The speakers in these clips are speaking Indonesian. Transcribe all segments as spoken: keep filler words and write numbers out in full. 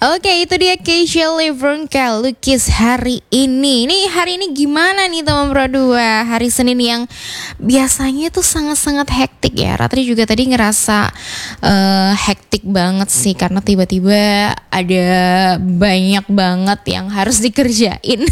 Oke, itu dia Keisha Leverka lukis hari ini. Nih hari ini gimana nih teman Pro dua? Hari Senin yang biasanya tuh sangat-sangat hektik ya. Ratri juga tadi ngerasa uh, hektik banget sih, karena tiba-tiba ada banyak banget yang harus dikerjain.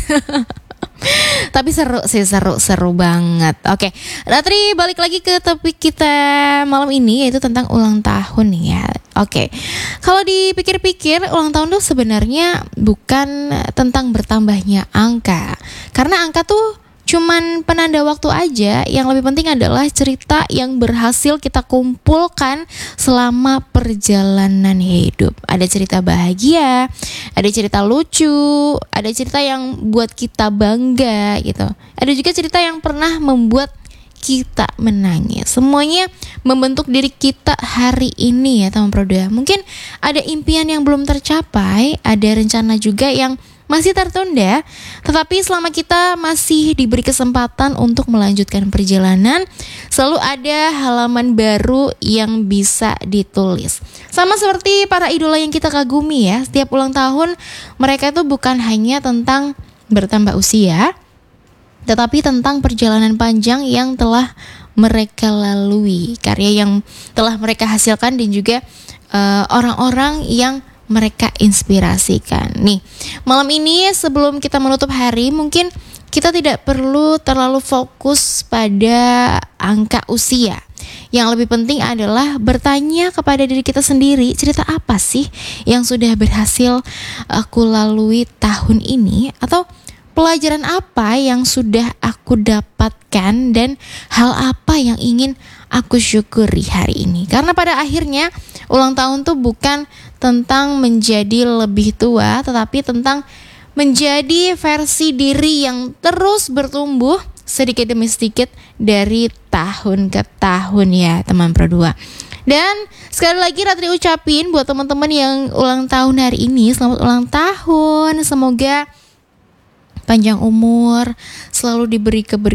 Tapi seru sih, seru-seru banget. Oke, Ratri balik lagi ke topik kita malam ini, yaitu tentang ulang tahun nih ya. Oke, kalau dipikir-pikir ulang tahun tuh sebenarnya bukan tentang bertambahnya angka, karena angka tuh cuman penanda waktu aja. Yang lebih penting adalah cerita yang berhasil kita kumpulkan selama perjalanan hidup. Ada cerita bahagia, ada cerita lucu, ada cerita yang buat kita bangga gitu. Ada juga cerita yang pernah membuat kita menangis. Semuanya membentuk diri kita hari ini ya teman Pro dua. Mungkin ada impian yang belum tercapai, ada rencana juga yang masih tertunda, tetapi selama kita masih diberi kesempatan untuk melanjutkan perjalanan, selalu ada halaman baru yang bisa ditulis. Sama seperti para idola yang kita kagumi ya, setiap ulang tahun mereka itu bukan hanya tentang bertambah usia, tetapi tentang perjalanan panjang yang telah mereka lalui, karya yang telah mereka hasilkan, dan juga uh, orang-orang yang mereka inspirasikan. Nih, malam ini sebelum kita menutup hari, mungkin kita tidak perlu terlalu fokus pada angka usia. Yang lebih penting adalah bertanya kepada diri kita sendiri, cerita apa sih yang sudah berhasil aku lalui tahun ini, atau pelajaran apa yang sudah aku dapatkan, dan hal apa yang ingin aku syukuri hari ini. Karena pada akhirnya ulang tahun tuh bukan tentang menjadi lebih tua, tetapi tentang menjadi versi diri yang terus bertumbuh sedikit demi sedikit dari tahun ke tahun ya teman Pro dua. Dan sekali lagi Ratri ucapin buat teman-teman yang ulang tahun hari ini, selamat ulang tahun. Semoga panjang umur, selalu diberi keberkahan